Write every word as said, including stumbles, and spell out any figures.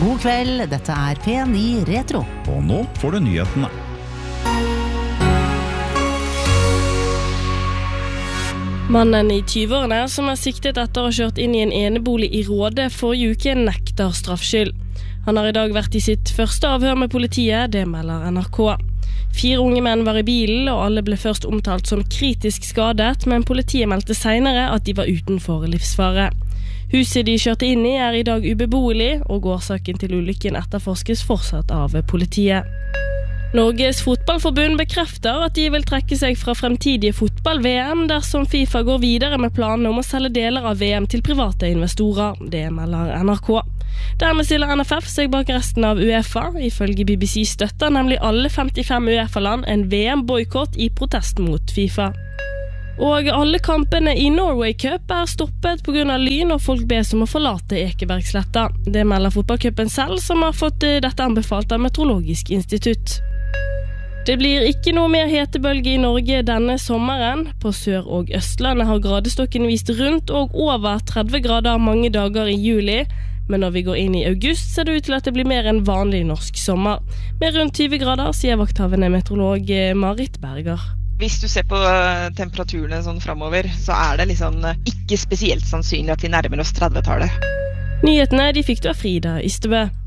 God kveld, dette er P ni Retro. Og nå får du nyhetene. Mannen i tyve-årene som er siktet etter å ha kjørt inn i en enebolig i Råde forrige uke nekter straffskyld. Han har i dag vært i sitt første avhør med politiet, det melder N R K. Fire unge menn var i bilen, og alle ble først omtalt som kritisk skadet, men politiet meldte senere at de var utenfor livsfare. Huset de kjørte inn i er i dag ubeboelig, og årsaken til ulykken etterforskes fortsatt av politiet. Norges fotballforbund bekrefter at de vil trekke seg fra fremtidige fotball-V M dersom FIFA går videre med planen om å selge deler av V M til private investorer, det melder N R K. Dermed stiller N F F seg bak resten av UEFA. Ifølge B B C støtter nemlig alle femtifem UEFA-land en V M-boykott i protest mot FIFA. Og alle kampene i Norway Cup er stoppet på grunn av lyn, og folk bes om å forlate Ekebergsletta. Det melder fotballcupen selv, som har fått dette anbefalt av Meteorologisk institutt. Det blir ikke noe mer hetebølge i Norge denne sommeren. På Sør- og Østlandet har gradestokken vist rundt og over tretti grader mange dager i juli. Men når vi går inn i august, ser det ut til at det blir mer enn vanlig norsk sommer. Med rundt tyve grader, sier vakthavende meteorolog Marit Berger. Hvis du ser på temperaturene sånn fremover, så er det liksom ikke spesielt sannsynlig at vi nærmer oss trettitallet. Nyhetene de fikk du av Frida Ystebø.